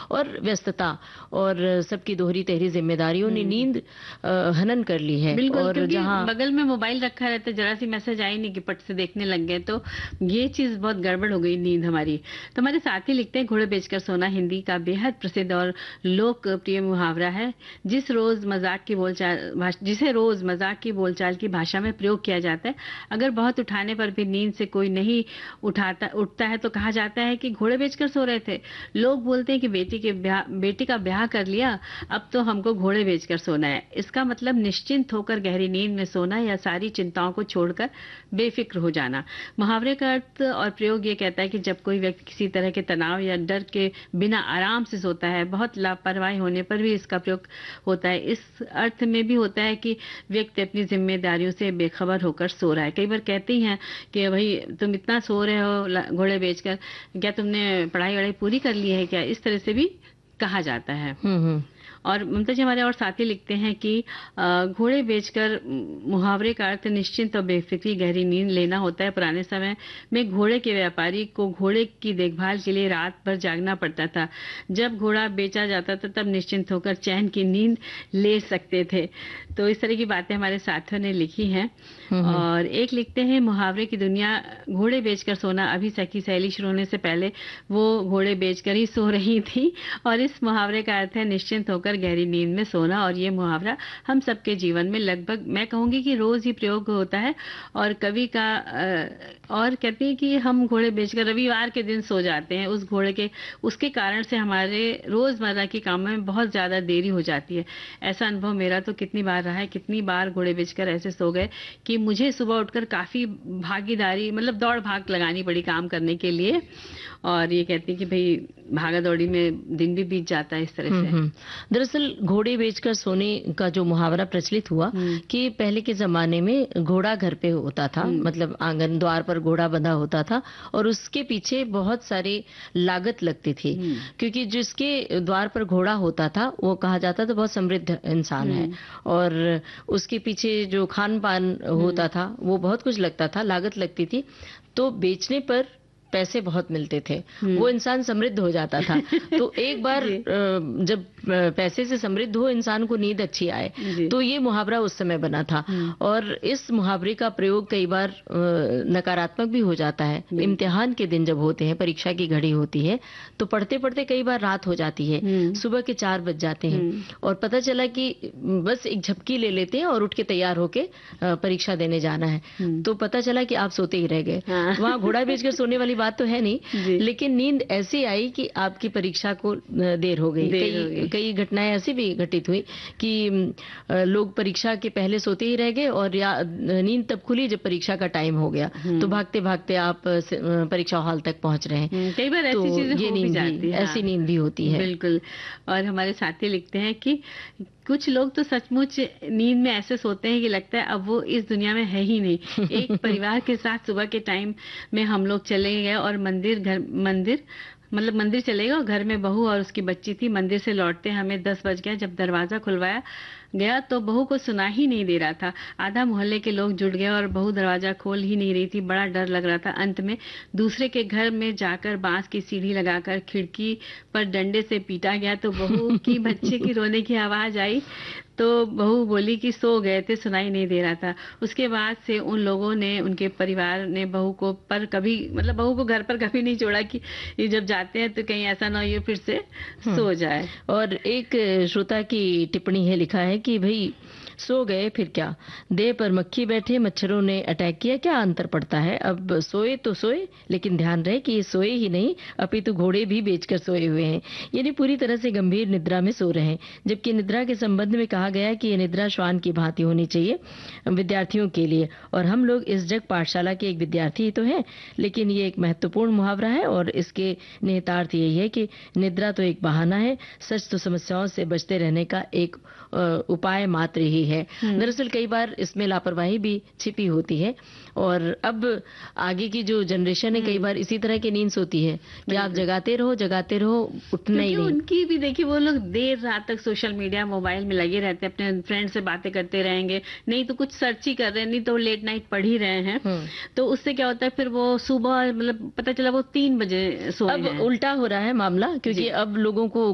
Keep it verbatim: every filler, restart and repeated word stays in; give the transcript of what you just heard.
और व्यस्तता और सबकी दोहरी तहरी जिम्मेदारियों ने नींद अ, हनन कर ली है। बिल्कुल, और क्योंकि जहाँ बगल में मोबाइल रखा रहता है, जरा सी मैसेज आई नहीं कि पट से देखने लग गए, तो ये चीज बहुत गड़बड़ हो गई नींद हमारी। तो हमारे साथी लिखते हैं, घोड़े बेचकर सोना हिंदी का बेहद प्रसिद्ध और लोकप्रिय मुहावरा है, जिस रोज मजाक की बोलचाल भाष- जिसे रोज मजाक की बोलचाल की भाषा में प्रयोग किया जाता है। अगर बहुत उठाने पर भी नींद से कोई नहीं उठाता उठता है तो कहा जाता है कि घोड़े बेचकर सो रहे थे। लोग बोलते हैं कि बेटी के ब्याह बेटी का ब्याह कर लिया, अब तो हमको घोड़े बेचकर सोना है। इसका मतलब निश्चिंत होकर गहरी नींद में सोना या सारी चिंताओं को छोड़कर बेफिक्र हो जाना। मुहावरे का अर्थ और प्रयोग ये कहता है कि जब कोई व्यक्ति किसी तरह के तनाव या डर के बिना आराम से सोता है, बहुत लापरवाही होने पर भी इसका प्रयोग होता है। इस अर्थ में भी होता है कि व्यक्ति अपनी जिम्मेदारियों से बेखबर होकर सो रहा है। कई बार कहते ही हैं कि भाई तुम इतना सो रहे हो ल- घोड़े बेचकर, क्या तुमने पढ़ाई वढ़ाई पूरी कर ली है क्या, इस तरह से भी कहा जाता है। हम्म हम्म और ममता जी हमारे और साथी लिखते हैं कि अ, घोड़े बेचकर म, मुहावरे का अर्थ निश्चिंत और बेफिक्री गहरी नींद लेना होता है। पुराने समय में घोड़े के व्यापारी को घोड़े की देखभाल के लिए रात भर जागना पड़ता था। जब घोड़ा बेचा जाता था तब निश्चिंत होकर चैन की नींद ले सकते थे। तो इस तरह की बातें हमारे साथियों ने लिखी हैं। और एक लिखते हैं, मुहावरे की दुनिया घोड़े बेचकर सोना। अभी सखी सहेली शुरू होने से पहले वो घोड़े बेचकर ही सो रही थी, और इस मुहावरे का अर्थ है निश्चिंत होकर गहरी नींद में सोना। और ये मुहावरा हम सबके जीवन में लगभग मैं कहूंगी कि रोज ही प्रयोग होता है। और कवि का अ, और कहते हैं कि हम घोड़े बेचकर रविवार के दिन सो जाते हैं। उस घोड़े के उसके कारण से हमारे रोजमर्रा के कामों में बहुत ज्यादा देरी हो जाती है। ऐसा अनुभव मेरा तो कितनी बार रहा है, कितनी बार घोड़े बेचकर ऐसे सो गए कि मुझे सुबह उठकर काफी भागीदारी मतलब दौड़ भाग लगानी पड़ी काम करने के लिए। और ये कहती है कि भाई भागा दौड़ी में दिन भी बीत जाता है इस तरह से। हम्म दरअसल घोड़े बेचकर सोने का जो मुहावरा प्रचलित हुआ कि पहले के जमाने में घोड़ा घर पे होता था, मतलब आंगन द्वार पर घोड़ा बंधा होता था और उसके पीछे बहुत सारी लागत लगती थी, क्योंकि जिसके द्वार पर घोड़ा होता था वो कहा जाता था बहुत समृद्ध इंसान है, और उसके पीछे जो खान पान होता था वो बहुत कुछ लगता था, लागत लगती थी। तो बेचने पर पैसे बहुत मिलते थे, वो इंसान समृद्ध हो जाता था। तो एक बार जब पैसे से समृद्ध हो इंसान को नींद अच्छी आए, तो ये मुहावरा उस समय बना था। और इस मुहावरे का प्रयोग कई बार नकारात्मक भी हो जाता है। इम्तिहान के दिन जब होते हैं, परीक्षा की घड़ी होती है, तो पढ़ते पढ़ते कई बार रात हो जाती है, सुबह के चार बज जाते हैं और पता चला कि बस एक झपकी ले लेते हैं और उठ के तैयार होके परीक्षा देने जाना है। तो पता चला कि आप सोते ही रह गए। वहाँ घोड़ा बेचकर सोने वाली बात तो है नहीं, लेकिन नींद ऐसी आई कि आपकी परीक्षा को देर हो गई। कई कई घटनाएं ऐसी भी घटित हुई कि लोग परीक्षा के पहले सोते ही रह गए और या नींद तब खुली जब परीक्षा का टाइम हो गया, तो भागते भागते आप परीक्षा हॉल तक पहुंच रहे हैं। कई बार ऐसी चीजें हो भी जाती है, ऐसी नींद भी होती है। बिल्कुल। और हमारे साथी लिखते हैं कि कुछ लोग तो सचमुच नींद में ऐसे सोते हैं कि लगता है अब वो इस दुनिया में है ही नहीं। एक परिवार के साथ सुबह के टाइम में हम लोग चले गए और मंदिर घर मंदिर मतलब मंदिर चले गए और घर में बहू और उसकी बच्ची थी। मंदिर से लौटते हमें दस बज गया। जब दरवाजा खुलवाया गया तो बहू को सुना ही नहीं दे रहा था। आधा मोहल्ले के लोग जुट गए और बहू दरवाजा खोल ही नहीं रही थी। बड़ा डर लग रहा था। अंत में दूसरे के घर में जाकर बांस की सीढ़ी लगाकर खिड़की पर डंडे से पीटा गया तो बहू की बच्चे की रोने की आवाज आई, तो बहू बोली कि सो गए थे, सुनाई नहीं दे रहा था। उसके बाद से उन लोगों ने, उनके परिवार ने बहू को पर कभी मतलब बहू को घर पर कभी नहीं छोड़ा कि ये जब जाते हैं तो कहीं ऐसा ना हो ये फिर से सो जाए। और एक श्रोता की टिप्पणी है, लिखा है कि भाई सो गए फिर क्या, देह पर मक्खी बैठे मच्छरों ने अटैक किया, क्या अंतर पड़ता है। अब सोए तो सोए, लेकिन ध्यान रहे कि ये सोए ही नहीं अपितु घोड़े भी बेचकर सोए हुए हैं, यानी पूरी तरह से गंभीर निद्रा में सो रहे हैं। जबकि निद्रा के संबंध में कहा गया है कि ये निद्रा श्वान की भांति होनी चाहिए विद्यार्थियों के लिए, और हम लोग इस जग पाठशाला के एक विद्यार्थी ही तो हैं। लेकिन ये एक महत्वपूर्ण मुहावरा है और इसके निहितार्थ यही है कि निद्रा तो एक बहाना है, सच तो समस्याओं से बचते रहने का एक उपाय मात्र ही है। दरअसल कई बार इसमें लापरवाही भी छिपी होती है, और अब आगे की जो जनरेशन है कई बार इसी तरह की नींद सोती है कि आप जगाते रहो जगाते रहो, उठना ही नहीं। उनकी भी देखिए, वो लोग देर रात तक सोशल मीडिया मोबाइल में लगे रहते हैं, अपने फ्रेंड से बातें करते रहेंगे, नहीं तो कुछ सर्च ही कर रहे हैं, नहीं तो लेट नाइट पढ़ ही रहे हैं। तो उससे क्या होता है फिर वो सुबह मतलब पता चला वो तीन बजे सो रहे हैं। अब उल्टा हो रहा है मामला, क्योंकि अब लोगों को